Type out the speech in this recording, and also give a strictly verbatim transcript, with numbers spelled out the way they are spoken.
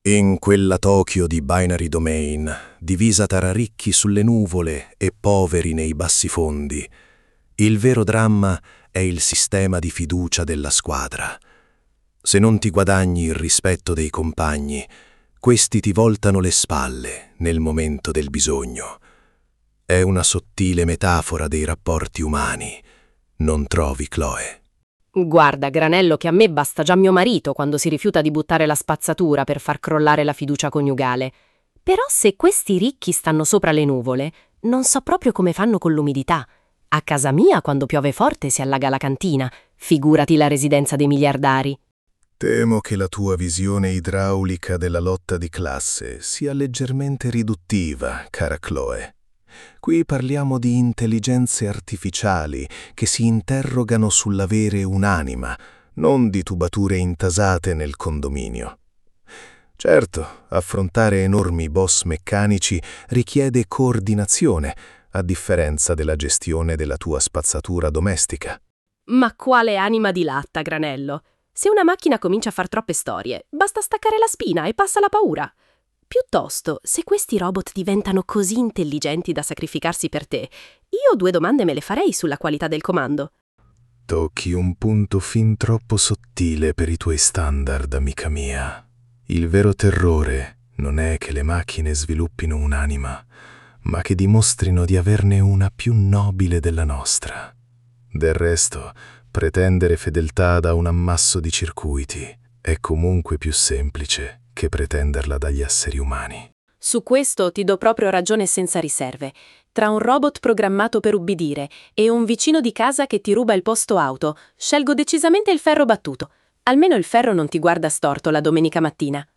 In quella Tokyo di Binary Domain, divisa tra ricchi sulle nuvole e poveri nei bassifondi, il vero dramma è il sistema di fiducia della squadra. Se non ti guadagni il rispetto dei compagni, questi ti voltano le spalle nel momento del bisogno. È una sottile metafora dei rapporti umani, non trovi, Chloe? Guarda, Granello, che a me basta già mio marito quando si rifiuta di buttare la spazzatura per far crollare la fiducia coniugale. Però se questi ricchi stanno sopra le nuvole, non so proprio come fanno con l'umidità. A casa mia, quando piove forte, si allaga la cantina. Figurati la residenza dei miliardari. Temo che la tua visione idraulica della lotta di classe sia leggermente riduttiva, cara Chloe. Qui parliamo di intelligenze artificiali che si interrogano sull'avere un'anima, non di tubature intasate nel condominio. Certo, affrontare enormi boss meccanici richiede coordinazione, a differenza della gestione della tua spazzatura domestica. Ma quale anima di latta, Granello? Se una macchina comincia a far troppe storie, basta staccare la spina e passa la paura. Piuttosto, se questi robot diventano così intelligenti da sacrificarsi per te, io due domande me le farei sulla qualità del comando. Tocchi un punto fin troppo sottile per i tuoi standard, amica mia. Il vero terrore non è che le macchine sviluppino un'anima, ma che dimostrino di averne una più nobile della nostra. Del resto, pretendere fedeltà da un ammasso di circuiti è comunque più semplice che pretenderla dagli esseri umani. Su questo ti do proprio ragione senza riserve. Tra un robot programmato per ubbidire e un vicino di casa che ti ruba il posto auto, scelgo decisamente il ferro battuto. Almeno il ferro non ti guarda storto la domenica mattina.